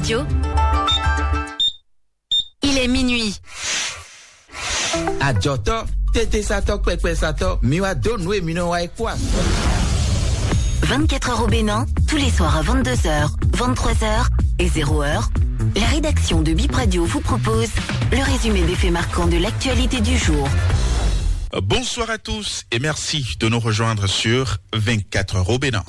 Radio. Il est minuit. Adjoto, tete sato, pepe sato, miwa donwe mino wa ekwa. 24 heures au Bénin, tous les soirs à 22h, 23h et 0h. La rédaction de Bip Radio vous propose le résumé des faits marquants de l'actualité du jour. Bonsoir à tous et merci de nous rejoindre sur 24 heures au Bénin.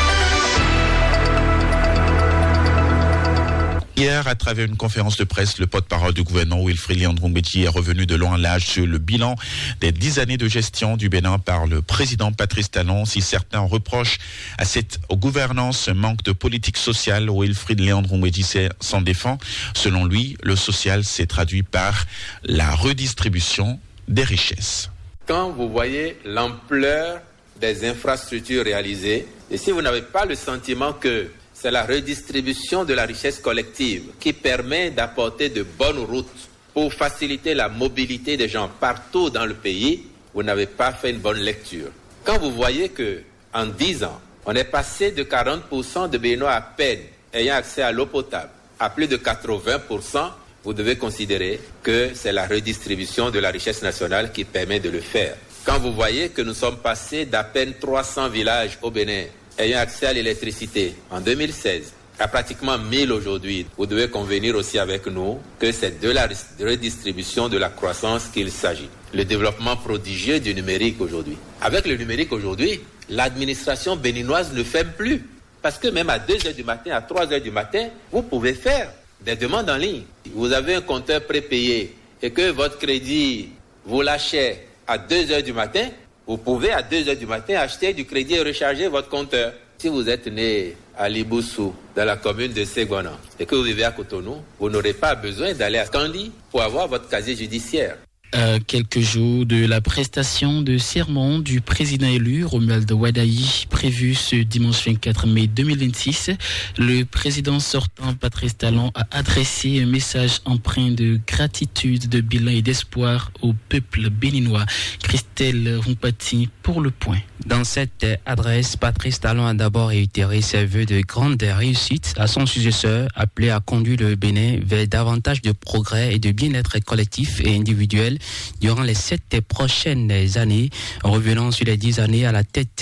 Hier, à travers une conférence de presse, le porte-parole du gouvernement Wilfried Léandre-Ngouetti est revenu de long en large sur le bilan des 10 années de gestion du Bénin par le président Patrice Talon. Si certains reprochent à cette gouvernance un manque de politique sociale, Wilfried Léandre-Ngouetti s'en défend. Selon lui, le social s'est traduit par la redistribution des richesses. Quand vous voyez l'ampleur des infrastructures réalisées, et si vous n'avez pas le sentiment que c'est la redistribution de la richesse collective qui permet d'apporter de bonnes routes pour faciliter la mobilité des gens partout dans le pays, vous n'avez pas fait une bonne lecture. Quand vous voyez que en 10 ans, on est passé de 40% de Béninois à peine ayant accès à l'eau potable à plus de 80%, vous devez considérer que c'est la redistribution de la richesse nationale qui permet de le faire. Quand vous voyez que nous sommes passés d'à peine 300 villages au Bénin ayant accès à l'électricité en 2016 à pratiquement 1000 aujourd'hui, vous devez convenir aussi avec nous que c'est de la redistribution de la croissance qu'il s'agit. Le développement prodigieux du numérique aujourd'hui. Avec le numérique aujourd'hui, l'administration béninoise ne fait plus. Parce que même à 2h du matin, à 3h du matin, vous pouvez faire des demandes en ligne. Vous avez un compteur prépayé et que votre crédit vous lâchez à 2h du matin, vous pouvez à 2h du matin acheter du crédit et recharger votre compteur. Si vous êtes né à Liboussou, dans la commune de Ségona, et que vous vivez à Cotonou, vous n'aurez pas besoin d'aller à Kandy pour avoir votre casier judiciaire. Quelques jours de la prestation de serment du président élu Romuald Wadaï, prévu ce dimanche 24 mai 2026, le président sortant Patrice Talon a adressé un message empreint de gratitude, de bilan et d'espoir au peuple béninois. Christelle Rompati pour Le Point. Dans cette adresse, Patrice Talon a d'abord réitéré ses vœux de grande réussite à son successeur, appelé à conduire le Bénin vers davantage de progrès et de bien-être collectif et individuel durant les 7 prochaines années. Revenant sur les 10 années à la tête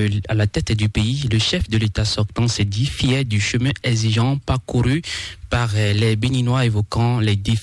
du pays, le chef de l'État sortant s'est dit fier du chemin exigeant parcouru par les Béninois, évoquant les défis